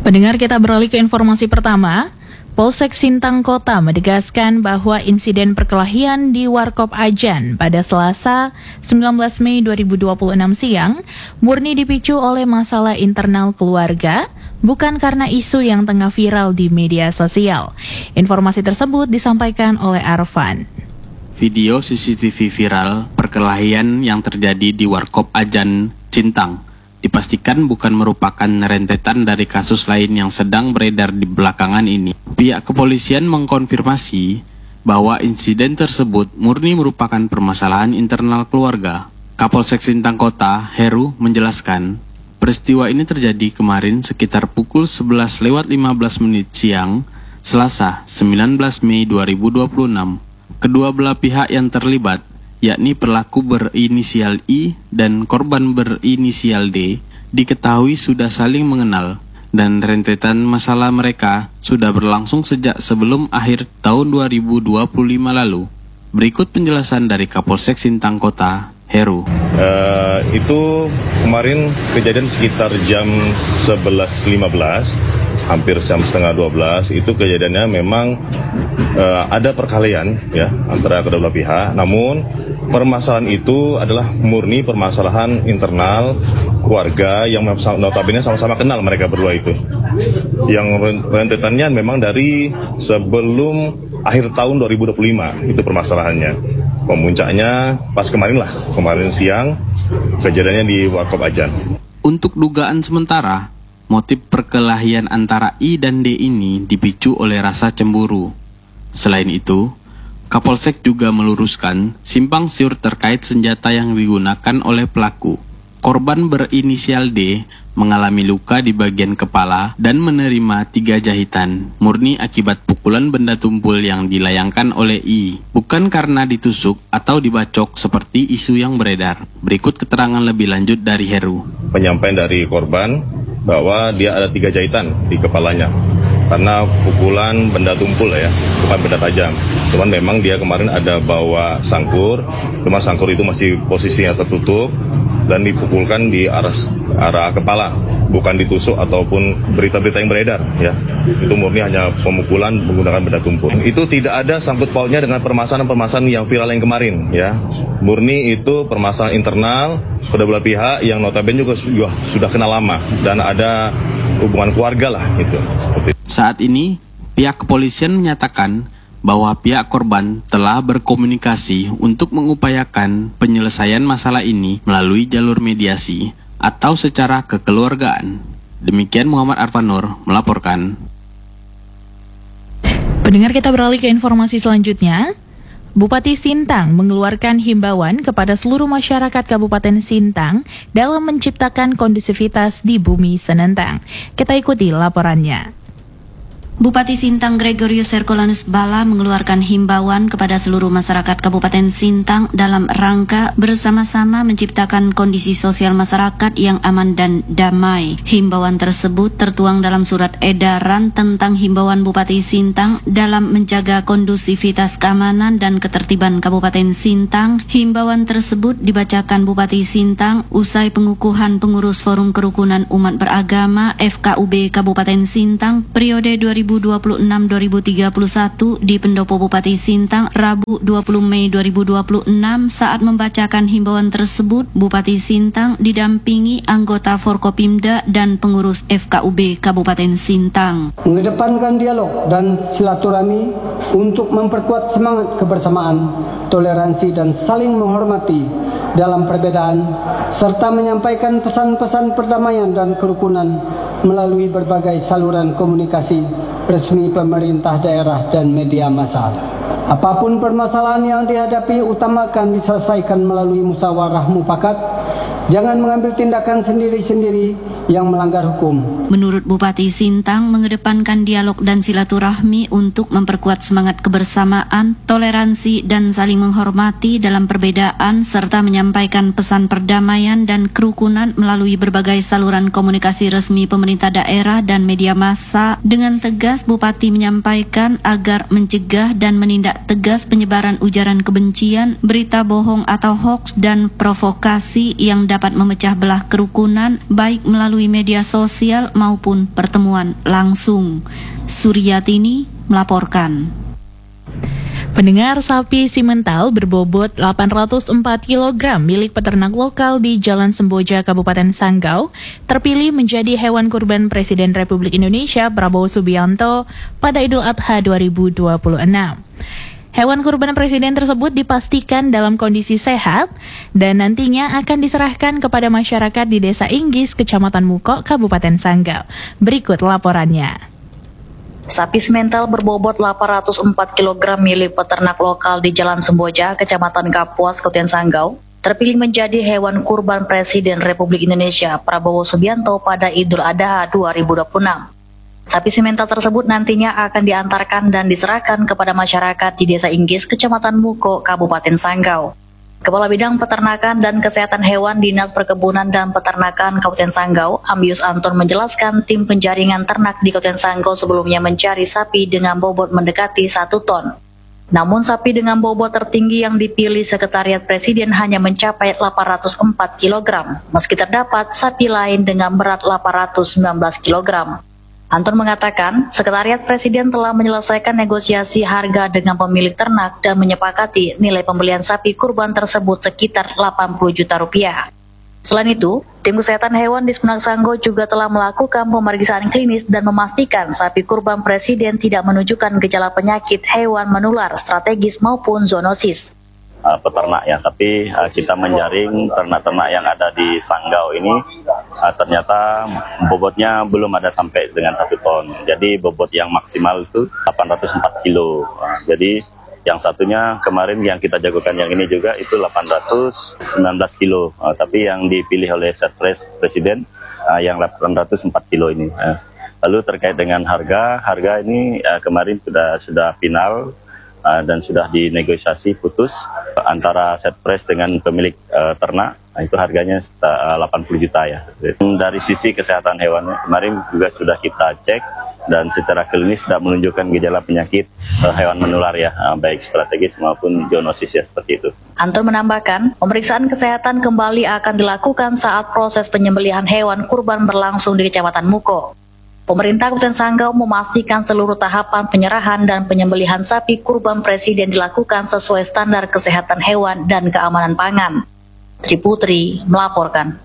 Pendengar, kita beralih ke informasi pertama. Polsek Sintang Kota menegaskan bahwa insiden perkelahian di Warkop Ajan pada Selasa 19 Mei 2026 siang murni dipicu oleh masalah internal keluarga, bukan karena isu yang tengah viral di media sosial. Informasi tersebut disampaikan oleh Arfan. Video CCTV viral perkelahian yang terjadi di Warkop Ajan, Sintang dipastikan bukan merupakan rentetan dari kasus lain yang sedang beredar di belakangan ini. Pihak kepolisian mengkonfirmasi bahwa insiden tersebut murni merupakan permasalahan internal keluarga. Kapolsek Sintang Kota, Heru, menjelaskan, peristiwa ini terjadi kemarin sekitar pukul 11:15 siang, Selasa 19 Mei 2026. Kedua belah pihak yang terlibat, yakni pelaku berinisial I dan korban berinisial D, diketahui sudah saling mengenal dan rentetan masalah mereka sudah berlangsung sejak sebelum akhir tahun 2025 lalu. Berikut penjelasan dari Kapolsek Sintang Kota, Heru. Itu kemarin kejadian sekitar jam 11.15, hampir jam setengah 12, itu kejadiannya memang ada perkelahian ya antara kedua belah pihak. Namun permasalahan itu adalah murni permasalahan internal keluarga yang notabene sama-sama kenal mereka berdua itu. Yang rentetannya memang dari sebelum akhir tahun 2025 itu permasalahannya. Pemuncaknya pas kemarin siang kejadiannya di Warkop Ajan. Untuk dugaan sementara, motif perkelahian antara I dan D ini dipicu oleh rasa cemburu. Selain itu, Kapolsek juga meluruskan simpang siur terkait senjata yang digunakan oleh pelaku. Korban berinisial D mengalami luka di bagian kepala dan menerima 3 jahitan, murni akibat pukulan benda tumpul yang dilayangkan oleh I, bukan karena ditusuk atau dibacok seperti isu yang beredar. Berikut keterangan lebih lanjut dari Heru. Penyampaian dari korban bahwa dia ada 3 jahitan di kepalanya karena pukulan benda tumpul ya, bukan benda tajam. Cuman memang dia kemarin ada bawa sangkur, cuma sangkur itu masih posisinya tertutup dan dipukulkan di arah kepala, bukan ditusuk ataupun berita-berita yang beredar ya. Itu murni hanya pemukulan menggunakan benda tumpul. Itu tidak ada sangkut pautnya dengan permasalahan-permasalahan yang viral yang kemarin ya. Murni itu permasalahan internal kedua belah pihak yang notabene juga sudah kenal lama dan ada hubungan keluarga lah gitu. Saat ini, pihak kepolisian menyatakan bahwa pihak korban telah berkomunikasi untuk mengupayakan penyelesaian masalah ini melalui jalur mediasi atau secara kekeluargaan. Demikian Muhammad Arfanur melaporkan. Pendengar, kita beralih ke informasi selanjutnya. Bupati Sintang mengeluarkan himbauan kepada seluruh masyarakat Kabupaten Sintang dalam menciptakan kondusivitas di Bumi Senentang. Kita ikuti laporannya. Bupati Sintang Gregorius Herculanus Bala mengeluarkan himbauan kepada seluruh masyarakat Kabupaten Sintang dalam rangka bersama-sama menciptakan kondisi sosial masyarakat yang aman dan damai. Himbauan tersebut tertuang dalam surat edaran tentang himbauan Bupati Sintang dalam menjaga kondusivitas keamanan dan ketertiban Kabupaten Sintang. Himbauan tersebut dibacakan Bupati Sintang usai pengukuhan pengurus Forum Kerukunan Umat Beragama FKUB Kabupaten Sintang periode 2026-2031 di Pendopo Bupati Sintang Rabu 20 Mei 2026. Saat membacakan himbauan tersebut, Bupati Sintang didampingi anggota Forkopimda dan pengurus FKUB Kabupaten Sintang. Mengedepankan dialog dan silaturahmi untuk memperkuat semangat kebersamaan, toleransi dan saling menghormati dalam perbedaan, serta menyampaikan pesan-pesan perdamaian dan kerukunan melalui berbagai saluran komunikasi resmi pemerintah daerah dan media massa. Apapun permasalahan yang dihadapi, utamakan diselesaikan melalui musyawarah mufakat. Jangan mengambil tindakan sendiri-sendiri yang melanggar hukum. Menurut Bupati Sintang, mengedepankan dialog dan silaturahmi untuk memperkuat semangat kebersamaan, toleransi, dan saling menghormati dalam perbedaan, serta menyampaikan pesan perdamaian dan kerukunan melalui berbagai saluran komunikasi resmi pemerintah daerah dan media massa. Dengan tegas, Bupati menyampaikan agar mencegah dan menindak tegas penyebaran ujaran kebencian, berita bohong atau hoaks, dan provokasi yang dapat memecah belah kerukunan baik melalui media sosial maupun pertemuan langsung. Suryatini melaporkan. Pendengar, sapi simental berbobot 804 kg milik peternak lokal di Jalan Semboja, Kabupaten Sanggau, terpilih menjadi hewan kurban Presiden Republik Indonesia Prabowo Subianto pada Idul Adha 2026. Hewan kurban Presiden tersebut dipastikan dalam kondisi sehat dan nantinya akan diserahkan kepada masyarakat di Desa Inggis, Kecamatan Muko, Kabupaten Sanggau. Berikut laporannya. Sapi simental berbobot 804 kg milik peternak lokal di Jalan Semboja, Kecamatan Kapuas, Kabupaten Sanggau, terpilih menjadi hewan kurban Presiden Republik Indonesia Prabowo Subianto pada Idul Adha 2026. Sapi simental tersebut nantinya akan diantarkan dan diserahkan kepada masyarakat di Desa Inggis, Kecamatan Muko, Kabupaten Sanggau. Kepala Bidang Peternakan dan Kesehatan Hewan Dinas Perkebunan dan Peternakan Kabupaten Sanggau, Ambius Anton menjelaskan tim penjaringan ternak di Kabupaten Sanggau sebelumnya mencari sapi dengan bobot mendekati 1 ton. Namun sapi dengan bobot tertinggi yang dipilih Sekretariat Presiden hanya mencapai 804 kg, meski terdapat sapi lain dengan berat 819 kg. Anton mengatakan, Sekretariat Presiden telah menyelesaikan negosiasi harga dengan pemilik ternak dan menyepakati nilai pembelian sapi kurban tersebut sekitar 80 juta rupiah. Selain itu, tim kesehatan hewan di Sumenak Sanggau juga telah melakukan pemeriksaan klinis dan memastikan sapi kurban Presiden tidak menunjukkan gejala penyakit hewan menular strategis maupun zoonosis. Peternak ya, tapi kita menjaring ternak-ternak yang ada di Sanggau ini ternyata bobotnya belum ada sampai dengan 1 ton. Jadi bobot yang maksimal itu 804 kilo. Jadi yang satunya kemarin yang kita jagokan yang ini juga itu 819 kilo. Tapi yang dipilih oleh Setpres Presiden yang 804 kilo ini. Lalu terkait dengan harga ini kemarin sudah final. Dan sudah dinegosiasi putus antara Setpres dengan pemilik ternak. Itu harganya 80 juta ya. Dari sisi kesehatan hewannya kemarin juga sudah kita cek dan secara klinis tidak menunjukkan gejala penyakit hewan menular ya, baik strategis maupun zoonosis ya, seperti itu. Anton menambahkan, pemeriksaan kesehatan kembali akan dilakukan saat proses penyembelihan hewan kurban berlangsung di Kecamatan Muko. Pemerintah Kabupaten Sanggau memastikan seluruh tahapan penyerahan dan penyembelihan sapi kurban Presiden dilakukan sesuai standar kesehatan hewan dan keamanan pangan. Triputri melaporkan.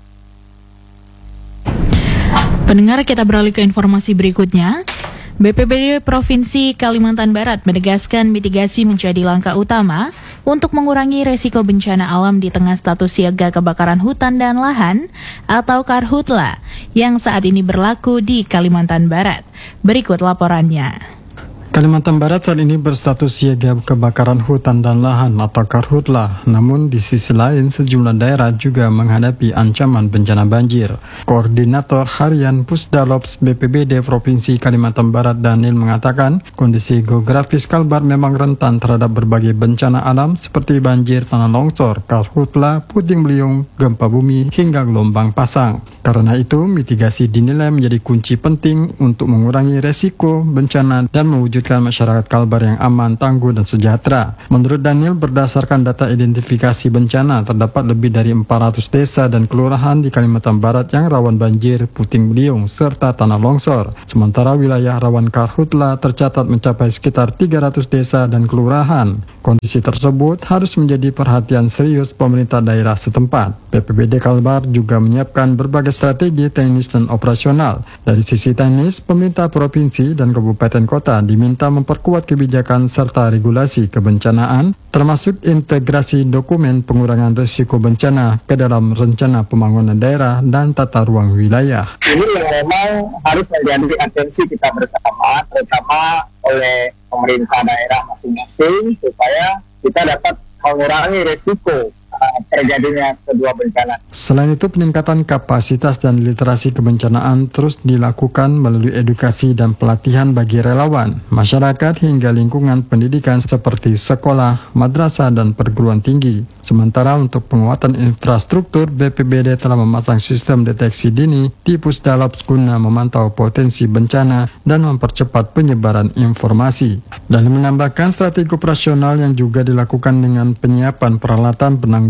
Pendengar, kita beralih ke informasi berikutnya. BPBD Provinsi Kalimantan Barat menegaskan mitigasi menjadi langkah utama untuk mengurangi resiko bencana alam di tengah status siaga kebakaran hutan dan lahan atau Karhutla yang saat ini berlaku di Kalimantan Barat. Berikut laporannya. Kalimantan Barat saat ini berstatus siaga kebakaran hutan dan lahan atau Karhutla. Namun di sisi lain sejumlah daerah juga menghadapi ancaman bencana banjir. Koordinator Harian Pusdalops BPBD Provinsi Kalimantan Barat Daniel mengatakan kondisi geografis Kalbar memang rentan terhadap berbagai bencana alam seperti banjir, tanah longsor, Karhutla, puting beliung, gempa bumi hingga gelombang pasang. Karena itu mitigasi dinilai menjadi kunci penting untuk mengurangi resiko bencana dan mewujudkan masyarakat Kalbar yang aman, tangguh, dan sejahtera. Menurut Daniel, berdasarkan data identifikasi bencana, terdapat lebih dari 400 desa dan kelurahan di Kalimantan Barat yang rawan banjir, puting beliung, serta tanah longsor. Sementara wilayah rawan Karhutla tercatat mencapai sekitar 300 desa dan kelurahan. Kondisi tersebut harus menjadi perhatian serius pemerintah daerah setempat. BPBD Kalbar juga menyiapkan berbagai strategi teknis dan operasional. Dari sisi teknis, pemerintah provinsi dan kabupaten kota diminta memperkuat kebijakan serta regulasi kebencanaan, termasuk integrasi dokumen pengurangan risiko bencana ke dalam rencana pembangunan daerah dan tata ruang wilayah. Ini yang memang harus menjadi atensi kita bersama, terutama oleh pemerintah daerah masing-masing, supaya kita dapat mengurangi risiko terjadinya kedua bencana. Selain itu, peningkatan kapasitas dan literasi kebencanaan terus dilakukan melalui edukasi dan pelatihan bagi relawan, masyarakat hingga lingkungan pendidikan seperti sekolah, madrasah, dan perguruan tinggi. Sementara untuk penguatan infrastruktur, BPBD telah memasang sistem deteksi dini di Pusdalops guna memantau potensi bencana dan mempercepat penyebaran informasi. Dan menambahkan strategi operasional yang juga dilakukan dengan penyiapan peralatan penanggulangan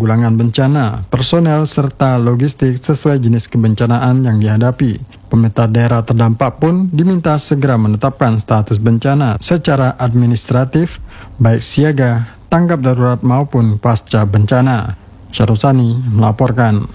penanggulangan bencana, personel, serta logistik sesuai jenis kebencanaan yang dihadapi. Pemerintah daerah terdampak pun diminta segera menetapkan status bencana secara administratif, baik siaga, tanggap darurat maupun pasca bencana. Syarusani melaporkan.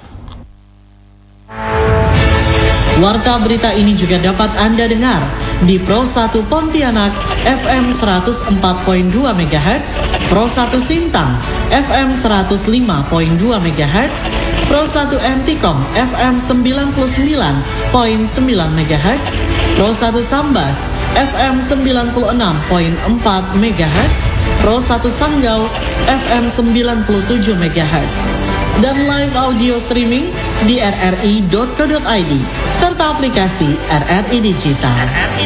Warta berita ini juga dapat Anda dengar di Pro 1 Pontianak FM 104.2 MHz, Pro 1 Sintang FM 105.2 MHz, Pro 1 Antikom FM 99.9 MHz, Pro 1 Sambas FM 96.4 MHz, Pro 1 Sanggau FM 97 MHz, dan live audio streaming di rri.co.id serta aplikasi RRI Digital.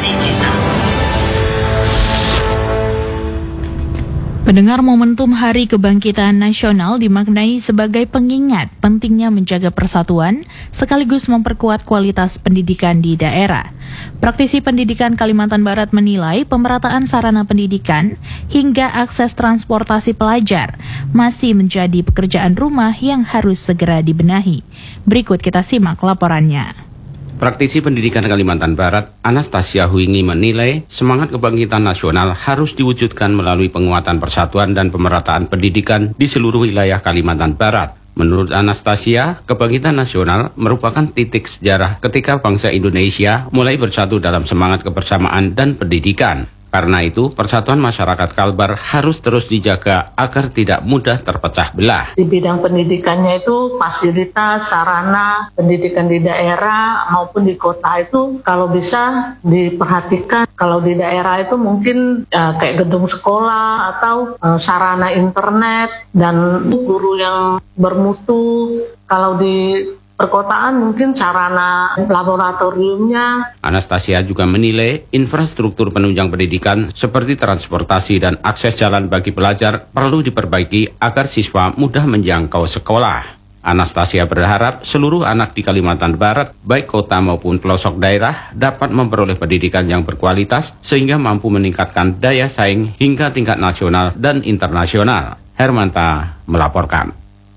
Pendengar, momentum Hari Kebangkitan Nasional dimaknai sebagai pengingat pentingnya menjaga persatuan sekaligus memperkuat kualitas pendidikan di daerah. Praktisi pendidikan Kalimantan Barat menilai pemerataan sarana pendidikan hingga akses transportasi pelajar masih menjadi pekerjaan rumah yang harus segera dibenahi. Berikut kita simak laporannya. Praktisi pendidikan Kalimantan Barat, Anastasia Huingi menilai semangat kebangkitan nasional harus diwujudkan melalui penguatan persatuan dan pemerataan pendidikan di seluruh wilayah Kalimantan Barat. Menurut Anastasia, kebangkitan nasional merupakan titik sejarah ketika bangsa Indonesia mulai bersatu dalam semangat kebersamaan dan pendidikan. Karena itu, persatuan masyarakat Kalbar harus terus dijaga agar tidak mudah terpecah belah. Di bidang pendidikannya itu fasilitas, sarana, pendidikan di daerah maupun di kota itu kalau bisa diperhatikan. Kalau di daerah itu mungkin kayak gedung sekolah atau sarana internet dan guru yang bermutu. Kalau di perkotaan mungkin sarana laboratoriumnya. Anastasia juga menilai infrastruktur penunjang pendidikan seperti transportasi dan akses jalan bagi pelajar perlu diperbaiki agar siswa mudah menjangkau sekolah. Anastasia berharap seluruh anak di Kalimantan Barat, baik kota maupun pelosok daerah, dapat memperoleh pendidikan yang berkualitas sehingga mampu meningkatkan daya saing hingga tingkat nasional dan internasional. Hermanta melaporkan.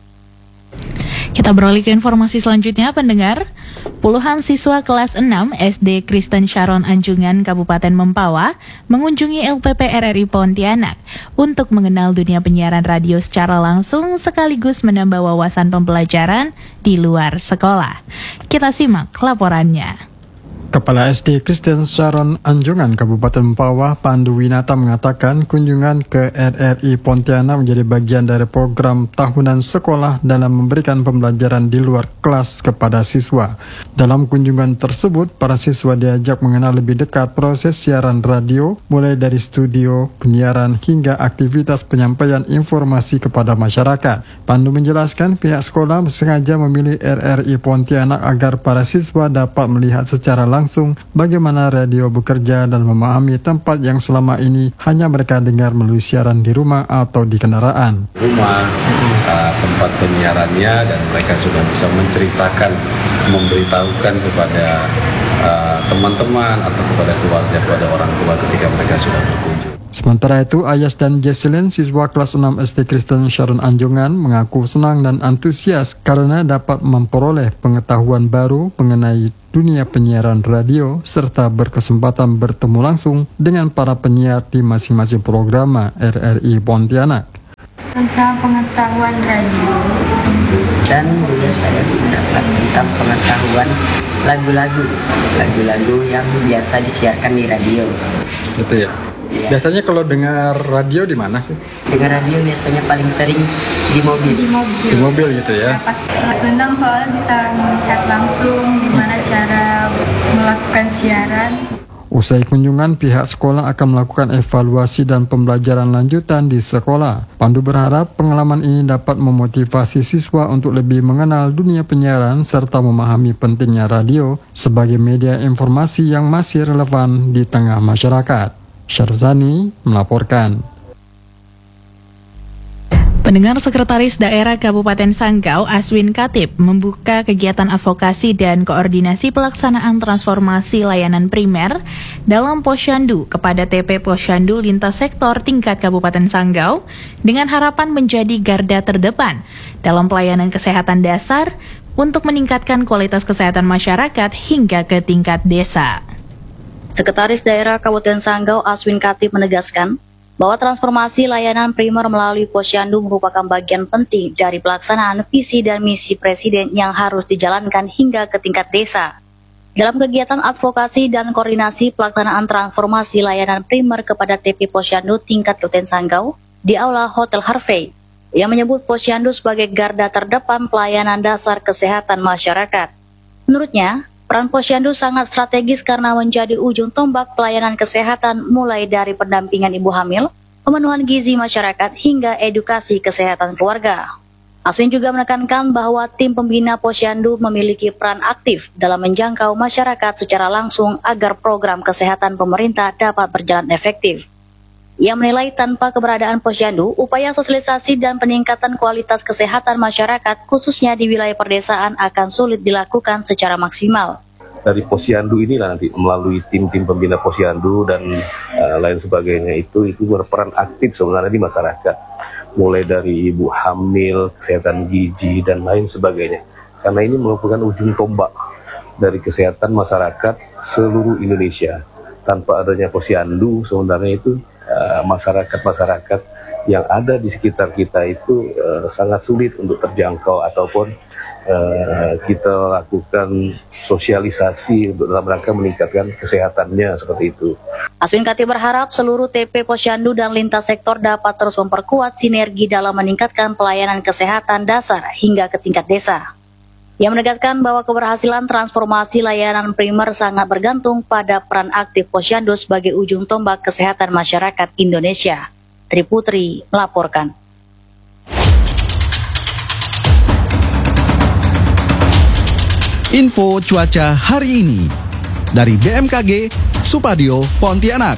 Kita beralih ke informasi selanjutnya, pendengar. Puluhan siswa kelas 6 SD Kristen Sharon Anjungan, Kabupaten Mempawah, mengunjungi LPP RRI Pontianak untuk mengenal dunia penyiaran radio secara langsung sekaligus menambah wawasan pembelajaran di luar sekolah. Kita simak laporannya. Kepala SD Kristen Sharon Anjungan Kabupaten Mempawah, Pandu Winata, mengatakan kunjungan ke RRI Pontianak menjadi bagian dari program tahunan sekolah dalam memberikan pembelajaran di luar kelas kepada siswa. Dalam kunjungan tersebut, para siswa diajak mengenal lebih dekat proses siaran radio, mulai dari studio, penyiaran, hingga aktivitas penyampaian informasi kepada masyarakat. Pandu menjelaskan pihak sekolah sengaja memilih RRI Pontianak agar para siswa dapat melihat secara langsung bagaimana radio bekerja dan memahami tempat yang selama ini hanya mereka dengar melalui siaran di rumah atau di kendaraan. Tempat penyiarannya, dan mereka sudah bisa menceritakan, memberitahukan kepada teman-teman atau kepada keluarga, kepada orang tua ketika mereka sudah berkunjung. Sementara itu, Ayas dan Jesselyn, siswa kelas 6 SD Kristen Sharon Anjungan, mengaku senang dan antusias karena dapat memperoleh pengetahuan baru mengenai dunia penyiaran radio serta berkesempatan bertemu langsung dengan para penyiar di masing-masing program RRI Pontianak. Tentang pengetahuan radio, dan juga saya mendapat tentang pengetahuan lagu-lagu yang biasa disiarkan di radio. Gitu ya. Ya. Biasanya kalau dengar radio di mana sih? Dengar radio biasanya paling sering di mobil. Di mobil gitu ya. Pas senang soalnya bisa melihat langsung gimana cara melakukan siaran. Usai kunjungan, pihak sekolah akan melakukan evaluasi dan pembelajaran lanjutan di sekolah. Pandu berharap pengalaman ini dapat memotivasi siswa untuk lebih mengenal dunia penyiaran serta memahami pentingnya radio sebagai media informasi yang masih relevan di tengah masyarakat. Syarzani melaporkan. Pendengar, Sekretaris Daerah Kabupaten Sanggau, Aswin Katib, membuka kegiatan advokasi dan koordinasi pelaksanaan transformasi layanan primer dalam Posyandu kepada TP Posyandu lintas sektor tingkat Kabupaten Sanggau dengan harapan menjadi garda terdepan dalam pelayanan kesehatan dasar untuk meningkatkan kualitas kesehatan masyarakat hingga ke tingkat desa. Sekretaris Daerah Kabupaten Sanggau, Aswin Katib, menegaskan bahwa transformasi layanan primer melalui Posyandu merupakan bagian penting dari pelaksanaan visi dan misi Presiden yang harus dijalankan hingga ke tingkat desa. Dalam kegiatan advokasi dan koordinasi pelaksanaan transformasi layanan primer kepada TP Posyandu tingkat Kabupaten Sanggau di Aula Hotel Harvey, yang menyebut Posyandu sebagai garda terdepan pelayanan dasar kesehatan masyarakat. Menurutnya, peran Posyandu sangat strategis karena menjadi ujung tombak pelayanan kesehatan mulai dari pendampingan ibu hamil, pemenuhan gizi masyarakat, hingga edukasi kesehatan keluarga. Aswin juga menekankan bahwa tim pembina Posyandu memiliki peran aktif dalam menjangkau masyarakat secara langsung agar program kesehatan pemerintah dapat berjalan efektif. Ia menilai tanpa keberadaan Posyandu, upaya sosialisasi dan peningkatan kualitas kesehatan masyarakat khususnya di wilayah perdesaan akan sulit dilakukan secara maksimal. Dari Posyandu inilah nanti melalui tim-tim pembina Posyandu dan lain sebagainya itu berperan aktif sebenarnya di masyarakat. Mulai dari ibu hamil, kesehatan gizi dan lain sebagainya. Karena ini merupakan ujung tombak dari kesehatan masyarakat seluruh Indonesia. Tanpa adanya Posyandu sebenarnya itu masyarakat-masyarakat yang ada di sekitar kita itu sangat sulit untuk terjangkau ataupun kita lakukan sosialisasi untuk dalam rangka meningkatkan kesehatannya seperti itu. Aswin Katib berharap seluruh TP Posyandu dan lintas sektor dapat terus memperkuat sinergi dalam meningkatkan pelayanan kesehatan dasar hingga ke tingkat desa. Ia menegaskan bahwa keberhasilan transformasi layanan primer sangat bergantung pada peran aktif Posyandu sebagai ujung tombak kesehatan masyarakat Indonesia. Tri Putri melaporkan. Info cuaca hari ini dari BMKG Supadio Pontianak.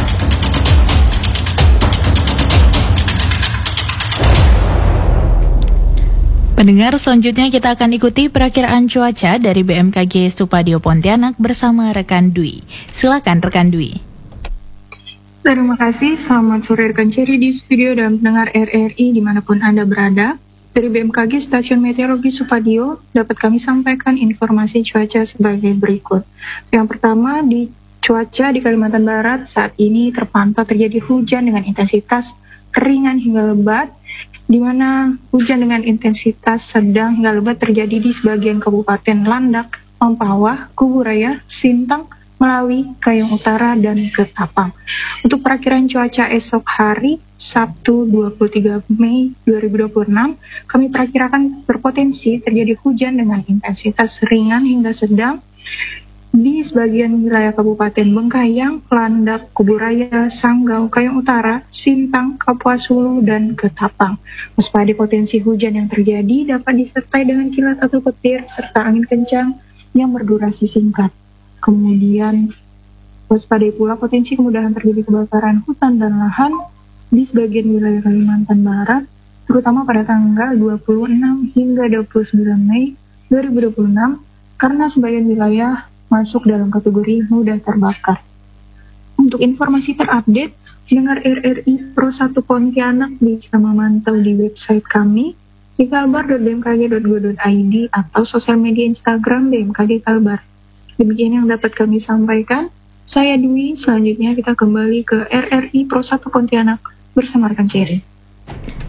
Pendengar, selanjutnya kita akan ikuti perakiraan cuaca dari BMKG Supadio Pontianak bersama rekan Dwi. Silakan rekan Dwi. Terima kasih, selamat sore rekan Ceri di studio dan pendengar RRI dimanapun Anda berada. Dari BMKG Stasiun Meteorologi Supadio dapat kami sampaikan informasi cuaca sebagai berikut. Yang pertama, di cuaca di Kalimantan Barat saat ini terpantau terjadi hujan dengan intensitas ringan hingga lebat, di mana hujan dengan intensitas sedang hingga lebat terjadi di sebagian Kabupaten Landak, Mempawah, Kuburaya, Sintang, Melawi, Kayong Utara, dan Ketapang. Untuk perakiran cuaca esok hari, Sabtu 23 Mei 2026, kami perakirakan berpotensi terjadi hujan dengan intensitas ringan hingga sedang di sebagian wilayah Kabupaten Bengkayang, Landak, Kuburaya, Sanggau, Kayong Utara, Sintang, Kapuas Hulu, dan Ketapang. Waspadai potensi hujan yang terjadi dapat disertai dengan kilat atau petir serta angin kencang yang berdurasi singkat. Kemudian waspadai pula potensi kemudahan terjadi kebakaran hutan dan lahan di sebagian wilayah Kalimantan Barat, terutama pada tanggal 26 hingga 29 Mei 2026, karena sebagian wilayah masuk dalam kategori mudah terbakar. Untuk informasi terupdate, pendengar RRI Pro 1 Pontianak bisa memantau di website kami di kalbar.bmkg.go.id atau sosial media Instagram BMKG Kalbar. Demikian yang dapat kami sampaikan. Saya Dwi, selanjutnya kita kembali ke RRI Pro 1 Pontianak bersama rekan Ceri.